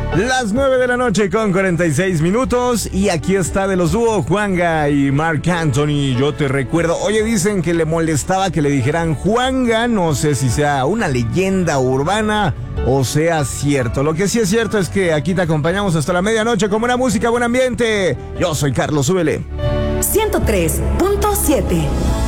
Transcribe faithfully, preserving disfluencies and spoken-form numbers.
Las nueve de la noche con cuarenta y seis minutos y aquí está de los dúos Juanga y Marc Anthony. Yo te recuerdo, oye, dicen que le molestaba que le dijeran Juanga, no sé si sea una leyenda urbana o sea cierto. Lo que sí es cierto es que aquí te acompañamos hasta la medianoche con buena música, buen ambiente. Yo soy Carlos, súbele. ciento tres punto siete